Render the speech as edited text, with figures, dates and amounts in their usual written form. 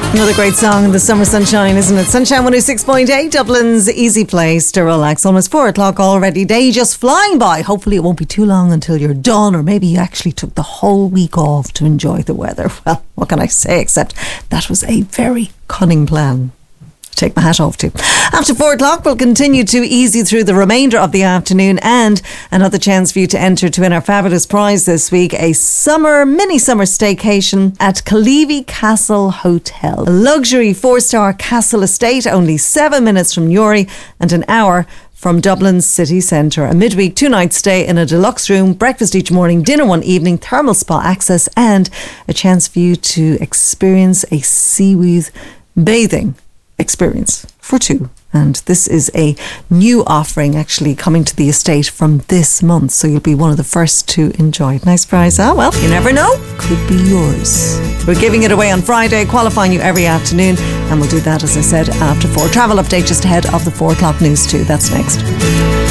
Another great song in the summer sunshine, isn't it? Sunshine 106.8, Dublin's easy place to relax. Almost 4 o'clock already. Day just flying by. Hopefully it won't be too long until you're done, or maybe you actually took the whole week off to enjoy the weather. Well, what can I say except that was a very cunning plan. Take my hat off to. After 4 o'clock, we'll continue to ease you through the remainder of the afternoon, and another chance for you to enter to win our fabulous prize this week, a mini summer staycation at Kalevi Castle Hotel. A luxury 4-star castle estate, only 7 minutes from Newry and an hour from Dublin's city centre. A midweek 2-night stay in a deluxe room, breakfast each morning, dinner one evening, thermal spa access, and a chance for you to experience a seaweed bathing experience for 2. And this is a new offering actually coming to the estate from this month, so you'll be one of the first to enjoy it. Nice prize, huh? Well, you never know, could be yours. We're giving it away on Friday, qualifying you every afternoon, and we'll do that, as I said, after 4. Travel update just ahead of the 4 o'clock news too. That's next.